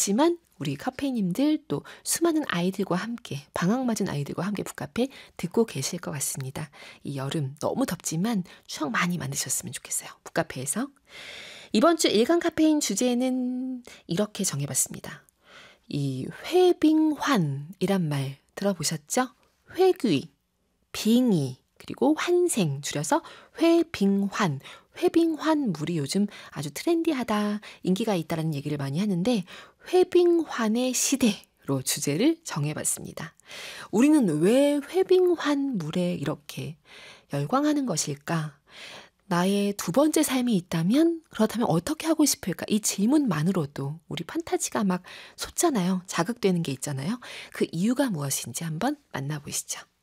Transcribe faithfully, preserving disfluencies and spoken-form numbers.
덥지만 우리 카페님들 또 수많은 아이들과 함께 방학 맞은 아이들과 함께 북카페 듣고 계실 것 같습니다. 이 여름 너무 덥지만 추억 많이 만드셨으면 좋겠어요. 북카페에서. 이번 주 일간 카페인 주제는 이렇게 정해봤습니다. 이 회빙환이란 말 들어보셨죠? 회귀, 빙의, 그리고 환생, 줄여서 회빙환. 회빙환물이 요즘 아주 트렌디하다, 인기가 있다는 얘기를 많이 하는데 회빙환의 시대로 주제를 정해봤습니다. 우리는 왜 회빙환물에 이렇게 열광하는 것일까? 나의 두 번째 삶이 있다면 그렇다면 어떻게 하고 싶을까? 이 질문만으로도 우리 판타지가 막 솟잖아요. 자극되는 게 있잖아요. 그 이유가 무엇인지 한번 만나보시죠.